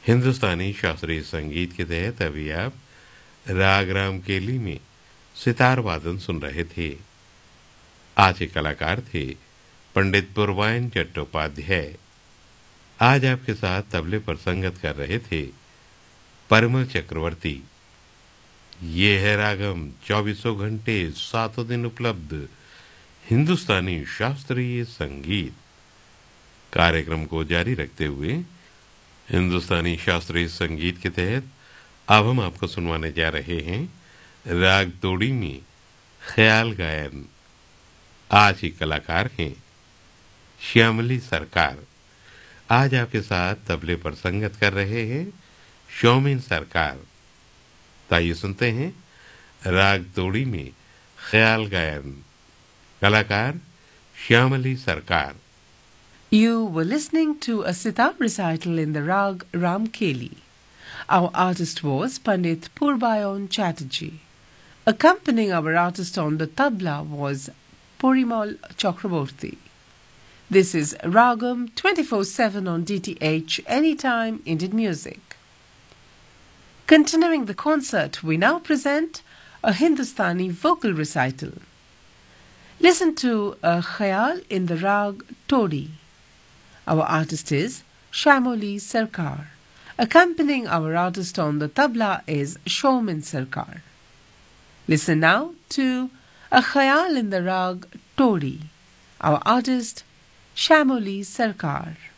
हिंदुस्तानी शास्त्रीय संगीत के तहत अभी आप राग रामकेली में सितार वादन सुन रहे थे। आज के कलाकार थे पंडित पूर्वायन चट्टोपाध्याय। आज आपके साथ तबले पर संगत कर रहे थे परिमल चक्रवर्ती। ये है रागम 24 घंटे 7 दिन उपलब्ध हिंदुस्तानी शास्त्रीय संगीत। कार्यक्रम को जारी रखते हुए हिंदुस्तानी शास्त्रीय संगीत के तहत अब हम आपको सुनवाने जा रहे हैं राग तोड़ी में ख्याल गायन। आज ही कलाकार हैं श्यामली सरकार। आज आपके साथ तबले पर संगत कर रहे हैं शौमेन सरकार। ताइए सुनते हैं राग तोड़ी में ख्याल गायन। कलाकार श्यामली सरकार। You were listening to a sitar recital in the rag Ramkeli. Our artist was Pandit Purbayan Chatterjee. Accompanying our artist on the tabla was Porimal Chakraborty. This is Ragam 24/7 on DTH Anytime Indian Music. Continuing the concert, we now present a Hindustani vocal recital. Listen to a khayal in the rag Todi. Our artist is Shamoli Sarkar. Accompanying our artist on the tabla is Shaumin Sarkar. Listen now to a khayal in the rag Todi. Our artist Shamoli Sarkar.